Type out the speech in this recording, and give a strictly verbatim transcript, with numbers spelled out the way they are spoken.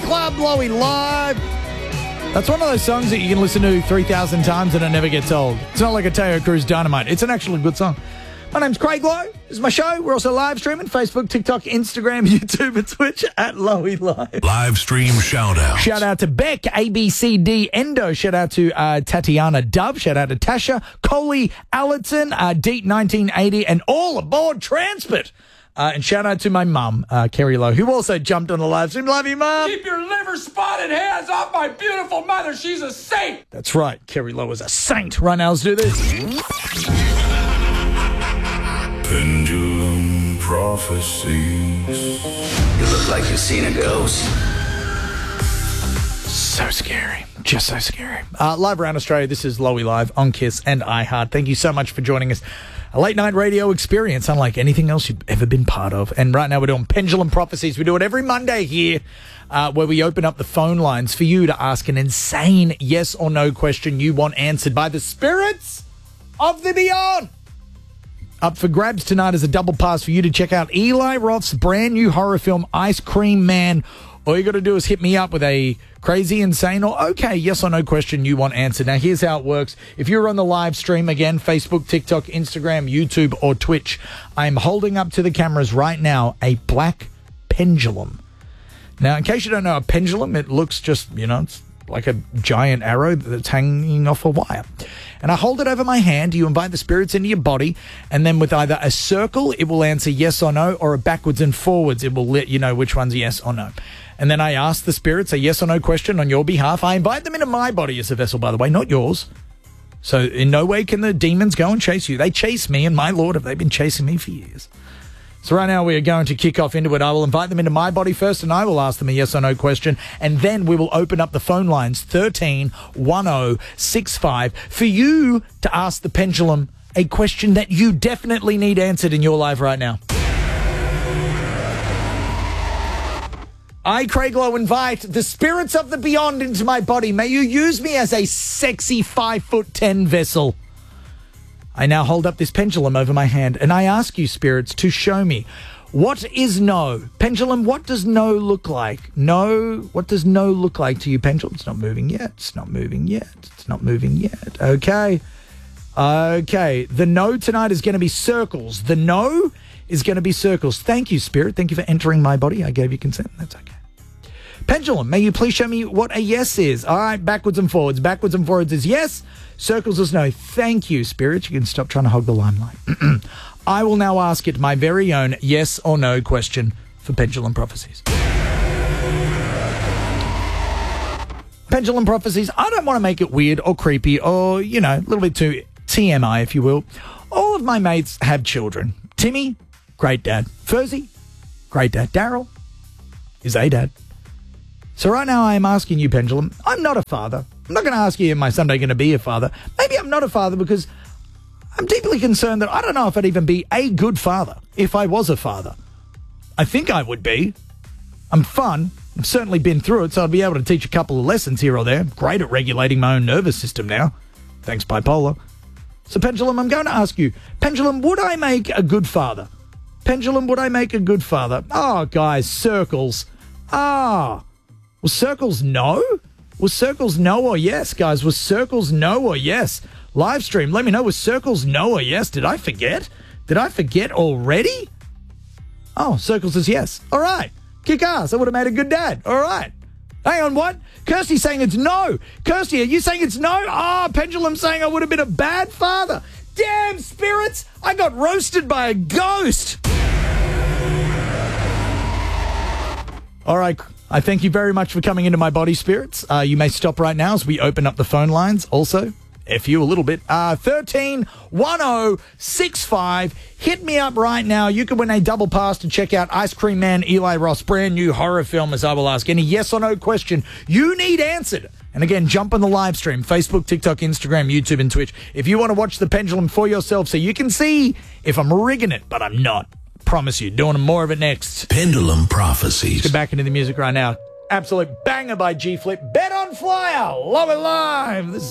Club, Lowy Live. That's one of those songs that you can listen to three thousand times and it never gets old. It's not like a Teo Cruz Dynamite. It's an actually good song. My name's Craig Lowe. This is my show. We're also live streaming Facebook, TikTok, Instagram, YouTube, and Twitch at Lowy Live. Live stream shout out. Shout out to Beck, A B C D Endo. Shout out to uh, Tatiana Dove. Shout out to Tasha, Coley Allerton, uh, Deet nineteen eighty, and all aboard Transport. Uh, and shout out to my mum, uh, Kerry Lowe, who also jumped on the live stream. Love you, Mum. Keep your liver spotted hands off my beautiful mother. She's a saint. That's right. Kerry Lowe is a saint. Right now, let's do this. Pendulum prophecies. You look like you've seen a ghost. So scary. Just so scary. Uh, live around Australia, this is Lowy Live on KISS and iHeart. Thank you so much for joining us. A late night radio experience unlike anything else you've ever been part of. And right now we're doing Pendulum Prophecies. We do it every Monday here uh, where we open up the phone lines for you to ask an insane yes or no question you want answered by the spirits of the beyond. Up for grabs tonight is a double pass for you to check out Eli Roth's brand new horror film, Ice Cream Man. All you got to do is hit me up with a crazy, insane, or okay yes or no question you want answered. Now, here's how it works. If you're on the live stream, again, Facebook, TikTok, Instagram, YouTube, or Twitch, I'm holding up to the cameras right now a black pendulum. Now, in case you don't know, a pendulum, it looks just, you know, it's like a giant arrow that's hanging off a wire. And I hold it over my hand. You invite the spirits into your body, and then with either a circle, it will answer yes or no, or a backwards and forwards, it will let you know which one's yes or no. And then I ask the spirits a yes or no question on your behalf. I invite them into my body as a vessel, by the way, not yours. So in no way can the demons go and chase you. They chase me, and my Lord, have they been chasing me for years. So right now we are going to kick off into it. I will invite them into my body first, and I will ask them a yes or no question, and then we will open up the phone lines thirteen one oh six five for you to ask the pendulum a question that you definitely need answered in your life right now. I, Craig Lowe, invite the spirits of the beyond into my body. May you use me as a sexy five foot ten vessel. I now hold up this pendulum over my hand, and I ask you, spirits, to show me what is no. Pendulum, what does no look like? No, what does no look like to you, pendulum? It's not moving yet. It's not moving yet. It's not moving yet. Okay. Okay. The no tonight is going to be circles. The no is going to be circles. Thank you, spirit. Thank you for entering my body. I gave you consent. That's okay. Pendulum, may you please show me what a yes is? All right, backwards and forwards. Backwards and forwards is yes. Circles is no. Thank you, spirit. You can stop trying to hog the limelight. I will now ask it my very own yes or no question for Pendulum Prophecies. Pendulum Prophecies, I don't want to make it weird or creepy or, you know, a little bit too T M I, if you will. All of my mates have children. Timmy, great dad. Furzy, great dad. Daryl is a dad. So right now I am asking you, Pendulum, I'm not a father. I'm not going to ask you, am I someday going to be a father? Maybe I'm not a father because I'm deeply concerned that I don't know if I'd even be a good father if I was a father. I think I would be. I'm fun. I've certainly been through it, so I'd be able to teach a couple of lessons here or there. Great at regulating my own nervous system now. Thanks, bipolar. So, Pendulum, I'm going to ask you, Pendulum, would I make a good father? Pendulum, would I make a good father? Oh, guys, circles. Ah. Was circles no? Was circles no or yes, guys? Was circles no or yes? Live stream, let me know. Was circles no or yes? Did I forget? Did I forget already? Oh, circles is yes. All right. Kick ass. I would have made a good dad. All right. Hang on, what? Kirsty's saying it's no. Kirsty, are you saying it's no? Ah, oh, Pendulum saying I would have been a bad father. Damn, spirits. I got roasted by a ghost. All right. I thank you very much for coming into my body, spirits. Uh, you may stop right now as we open up the phone lines. Also, F you a little bit. Uh, thirteen one oh six five. Hit me up right now. You can win a double pass to check out Ice Cream Man, Eli Roth's brand new horror film, as I will ask any yes or no question you need answered. And again, jump on the live stream, Facebook, TikTok, Instagram, YouTube, and Twitch. If you want to watch the pendulum for yourself so you can see if I'm rigging it, but I'm not. Promise you, doing more of it next. Pendulum Prophecies. Let's get back into the music right now. Absolute banger by G-Flip. Bet on Flyer. Love it live. This is